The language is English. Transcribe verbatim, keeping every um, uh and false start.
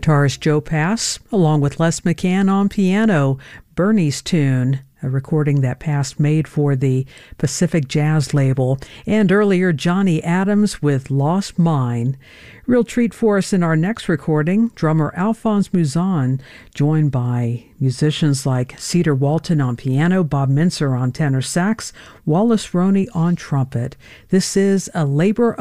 guitarist Joe Pass, along with Les McCann on piano, Bernie's Tune, a recording that Pass made for the Pacific Jazz label, and earlier Johnny Adams with Lost Mine. Real treat for us in our next recording, drummer Alphonse Mouzon, joined by musicians like Cedar Walton on piano, Bob Mincer on tenor sax, Wallace Roney on trumpet. This is A Labor